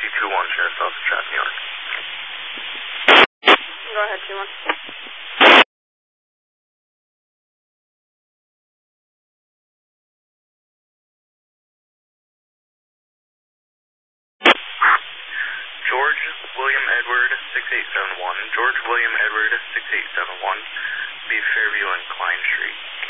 221, Sheriff's Office, Trap, New York. Go ahead, 2-1. George William Edward 6871. George William Edward 6871. Be Fairview and Klein Street.